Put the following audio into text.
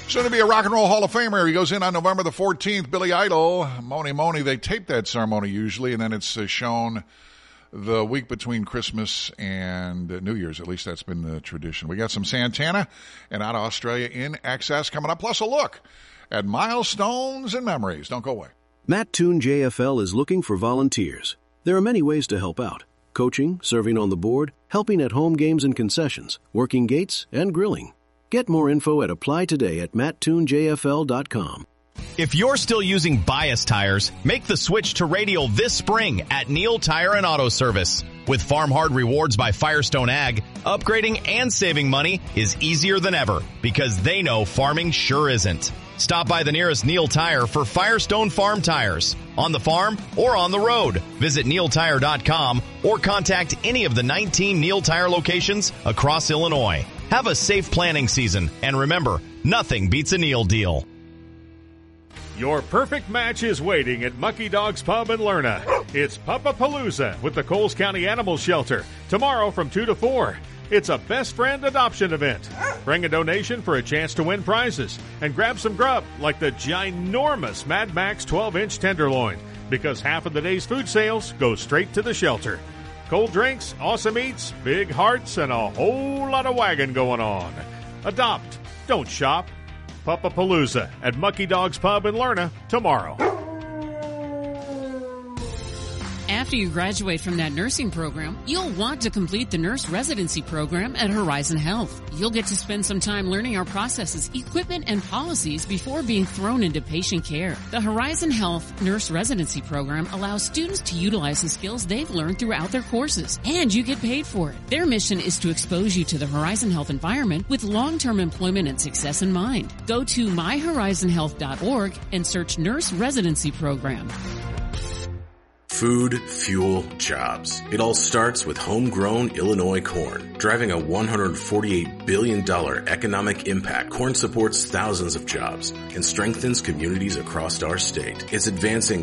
Soon to be a Rock and Roll Hall of Famer. He goes in on November the 14th. Billy Idol, Mony Mony. They tape that ceremony usually, and then it's shown the week between Christmas and New Year's. At least that's been the tradition. We got some Santana and Out of Australia in excess coming up, plus a look at milestones and memories. Don't go away. Matt Toon JFL is looking for volunteers. There are many ways to help out. Coaching, serving on the board, helping at home games and concessions, working gates, and grilling. Get more info at apply today at matttoonjfl.com. If you're still using bias tires, make the switch to Radial this spring at Neil Tire and Auto Service. With Farm Hard Rewards by Firestone Ag, upgrading and saving money is easier than ever because they know farming sure isn't. Stop by the nearest Neil Tire for Firestone Farm tires. On the farm or on the road. Visit neiltire.com or contact any of the 19 Neil Tire locations across Illinois. Have a safe planning season, and remember, nothing beats a Neil deal. Your perfect match is waiting at Mucky Dog's Pub in Lerna. It's Puppapalooza with the Coles County Animal Shelter, tomorrow from 2 to 4. It's a best friend adoption event. Bring a donation for a chance to win prizes, and grab some grub like the ginormous Mad Max 12-inch tenderloin, because half of the day's food sales go straight to the shelter. Cold drinks, awesome eats, big hearts, and a whole lot of wagon going on. Adopt, don't shop. Puppapalooza at Mucky Dog's Pub in Lerna tomorrow. After you graduate from that nursing program, you'll want to complete the nurse residency program at Horizon Health. You'll get to spend some time learning our processes, equipment, and policies before being thrown into patient care. The Horizon Health nurse residency program allows students to utilize the skills they've learned throughout their courses, and you get paid for it. Their mission is to expose you to the Horizon Health environment with long-term employment and success in mind. Go to myhorizonhealth.org and search Nurse Residency Program. Food, fuel, jobs. It all starts with homegrown Illinois corn. Driving a $148 billion economic impact, corn supports thousands of jobs and strengthens communities across our state. It's advancing